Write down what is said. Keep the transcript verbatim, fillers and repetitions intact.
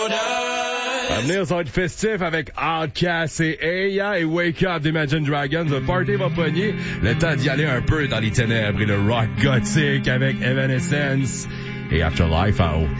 À venir, ça va être festif avec Outcast et Aya et Wake Up d'Imagine Dragons. Le party va pogner. Le temps d'y aller un peu dans les ténèbres et le rock gothique avec Evanescence et Afterlife en haut.